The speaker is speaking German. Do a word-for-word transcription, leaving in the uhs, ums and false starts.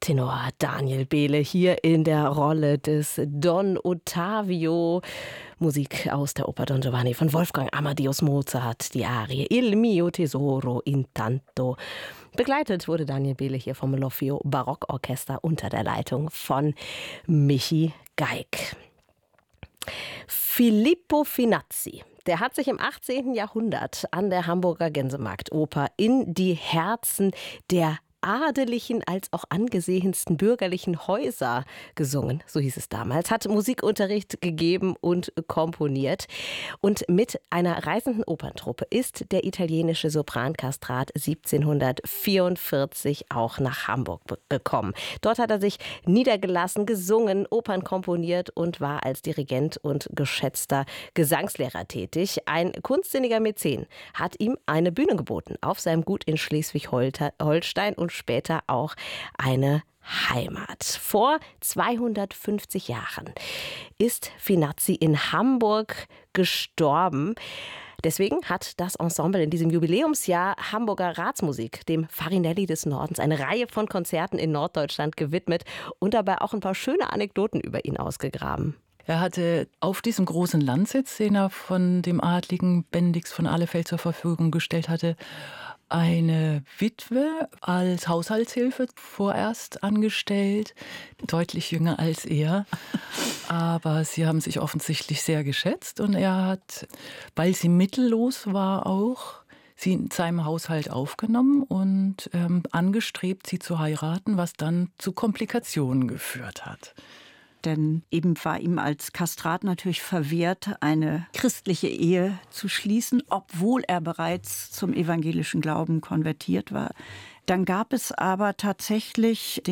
Tenor Daniel Behle hier in der Rolle des Don Ottavio. Musik aus der Oper Don Giovanni von Wolfgang Amadeus Mozart, die Arie Il mio tesoro intanto. Begleitet wurde Daniel Behle hier vom L'Orfeo Barockorchester unter der Leitung von Michi Geig. Filippo Finazzi. Der hat sich im achtzehnten Jahrhundert an der Hamburger Gänsemarktoper in die Herzen der adeligen als auch angesehensten bürgerlichen Häuser gesungen, so hieß es damals, hat Musikunterricht gegeben und komponiert. Und mit einer reisenden Operntruppe ist der italienische Soprankastrat siebzehnhundertvierundvierzig auch nach Hamburg gekommen. Dort hat er sich niedergelassen, gesungen, Opern komponiert und war als Dirigent und geschätzter Gesangslehrer tätig. Ein kunstsinniger Mäzen hat ihm eine Bühne geboten auf seinem Gut in Schleswig-Holstein und später auch eine Heimat. Vor zweihundertfünfzig Jahren ist Finazzi in Hamburg gestorben. Deswegen hat das Ensemble in diesem Jubiläumsjahr Hamburger Ratsmusik, dem Farinelli des Nordens, eine Reihe von Konzerten in Norddeutschland gewidmet und dabei auch ein paar schöne Anekdoten über ihn ausgegraben. Er hatte auf diesem großen Landsitz, den er von dem adligen Bendix von Ahlefeldt zur Verfügung gestellt hatte, eine Witwe als Haushaltshilfe vorerst angestellt, deutlich jünger als er. Aber sie haben sich offensichtlich sehr geschätzt und er hat, weil sie mittellos war auch, sie in seinem Haushalt aufgenommen und ähm, angestrebt, sie zu heiraten, was dann zu Komplikationen geführt hat. Denn eben war ihm als Kastrat natürlich verwehrt, eine christliche Ehe zu schließen, obwohl er bereits zum evangelischen Glauben konvertiert war. Dann gab es aber tatsächlich